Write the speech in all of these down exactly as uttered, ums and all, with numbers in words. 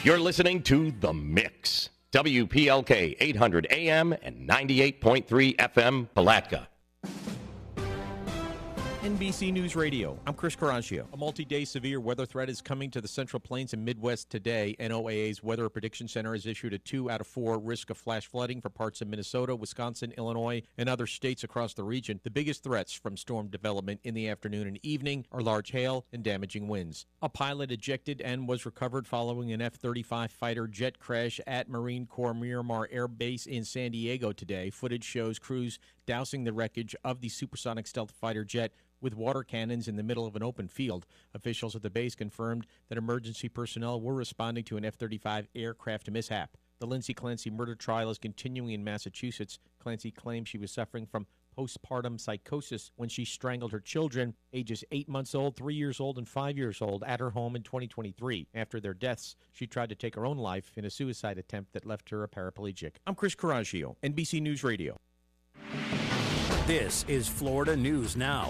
You're listening to The Mix. W P L K eight hundred A M and ninety-eight point three F M, Palatka. N B C News Radio, I'm Chris Coraggio. A multi-day severe weather threat is coming to the Central Plains and Midwest today. N O A A's Weather Prediction Center has issued a two out of four risk of flash flooding for parts of Minnesota, Wisconsin, Illinois, and other states across the region. The biggest threats from storm development in the afternoon and evening are large hail and damaging winds. A pilot ejected and was recovered following an F thirty-five fighter jet crash at Marine Corps Miramar Air Base in San Diego today. Footage shows crews dousing the wreckage of the supersonic stealth fighter jet with water cannons in the middle of an open field. Officials at the base confirmed that emergency personnel were responding to an F thirty-five aircraft mishap. The Lindsay Clancy murder trial is continuing in Massachusetts. Clancy claims she was suffering from postpartum psychosis when she strangled her children, ages eight months old, three years old, and five years old, at her home in twenty twenty-three. After their deaths, she tried to take her own life in a suicide attempt that left her a paraplegic. I'm Chris Coraggio, N B C News Radio. This is Florida News Now.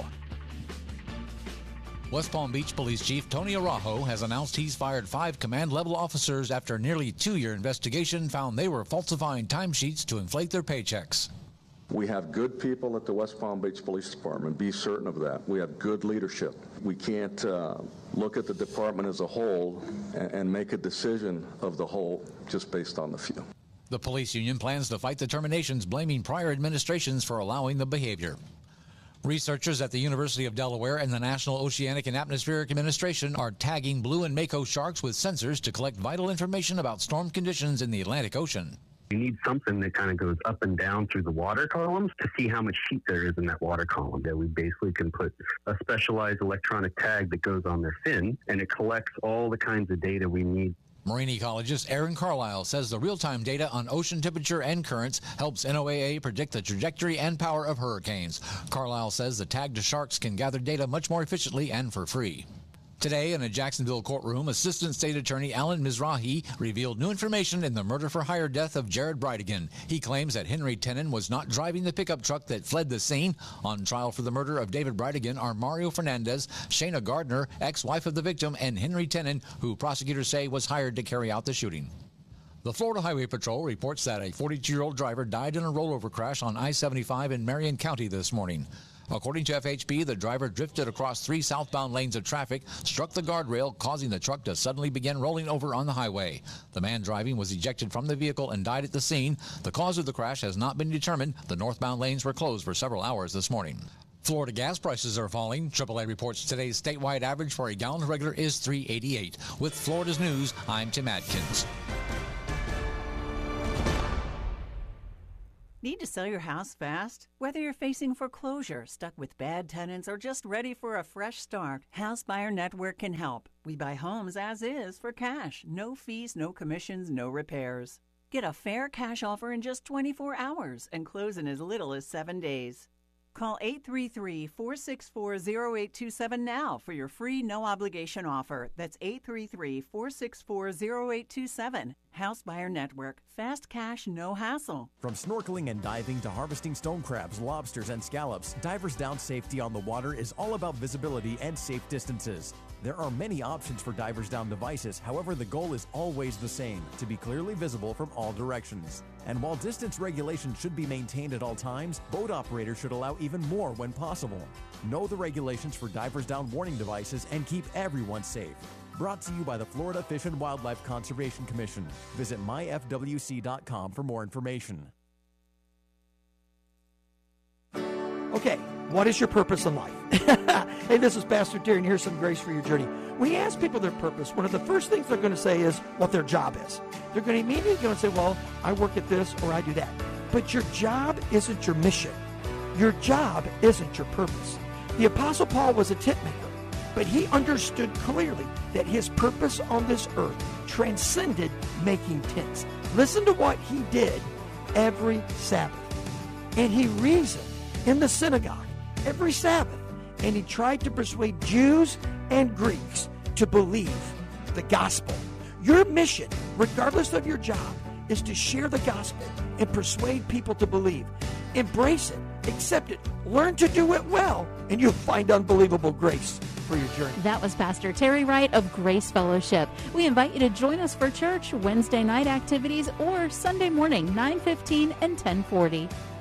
West Palm Beach Police Chief Tony Araujo has announced he's fired five command-level officers after a nearly two-year investigation found they were falsifying timesheets to inflate their paychecks. We have good people at the West Palm Beach Police Department. Be certain of that. We have good leadership. We can't uh, look at the department as a whole and, and make a decision of the whole just based on the few. The police union plans to fight the terminations, blaming prior administrations for allowing the behavior. Researchers at the University of Delaware and the National Oceanic and Atmospheric Administration are tagging blue and mako sharks with sensors to collect vital information about storm conditions in the Atlantic Ocean. You need something that kind of goes up and down through the water columns to see how much heat there is in that water column. That we basically can put a specialized electronic tag that goes on their fin, and it collects all the kinds of data we need. Marine ecologist Aaron Carlisle says the real-time data on ocean temperature and currents helps N O A A predict the trajectory and power of hurricanes. Carlisle says the tagged sharks can gather data much more efficiently and for free. Today, in a Jacksonville courtroom, Assistant State Attorney Alan Mizrahi revealed new information in the murder-for-hire death of Jared Bridegan. He claims that Henry Tenen was not driving the pickup truck that fled the scene. On trial for the murder of David Bridegan are Mario Fernandez, Shayna Gardner, ex-wife of the victim, and Henry Tenen, who prosecutors say was hired to carry out the shooting. The Florida Highway Patrol reports that a forty-two-year-old driver died in a rollover crash on I seventy-five in Marion County this morning. According to F H P, the driver drifted across three southbound lanes of traffic, struck the guardrail, causing the truck to suddenly begin rolling over on the highway. The man driving was ejected from the vehicle and died at the scene. The cause of the crash has not been determined. The northbound lanes were closed for several hours this morning. Florida gas prices are falling. triple A reports today's statewide average for a gallon of regular is three eighty-eight. With Florida's News, I'm Tim Atkins. Need to sell your house fast? Whether you're facing foreclosure, stuck with bad tenants, or just ready for a fresh start, House Buyer Network can help. We buy homes as is for cash. No fees, no commissions, no repairs. Get a fair cash offer in just twenty-four hours and close in as little as seven days. Call eight three three, four six four, zero eight two seven now for your free no-obligation offer. That's eight three three, four six four, zero eight two seven. House Buyer Network. Fast cash, no hassle. From snorkeling and diving to harvesting stone crabs, lobsters, and scallops, Divers Down safety on the water is all about visibility and safe distances. There are many options for Divers Down devices. However, the goal is always the same, to be clearly visible from all directions. And while distance regulations should be maintained at all times, boat operators should allow even more when possible. Know the regulations for Divers Down warning devices and keep everyone safe. Brought to you by the Florida Fish and Wildlife Conservation Commission. Visit my f w c dot com for more information. Okay, what is your purpose in life? Hey, this is Pastor Terry, and here's some grace for your journey. When you ask people their purpose, one of the first things they're going to say is what their job is. They're going to immediately go and say, well, I work at this or I do that. But your job isn't your mission. Your job isn't your purpose. The Apostle Paul was a tent maker, but he understood clearly that his purpose on this earth transcended making tents. Listen to what he did every Sabbath. And he reasoned in the synagogue every Sabbath, and he tried to persuade Jews and Greeks to believe the gospel. Your mission, regardless of your job, is to share the gospel and persuade people to believe. Embrace it, accept it, learn to do it well, and you'll find unbelievable grace. for your journey. That was Pastor Terry Wright of Grace Fellowship. We invite you to join us for church, Wednesday night activities, or Sunday morning, nine fifteen and ten forty.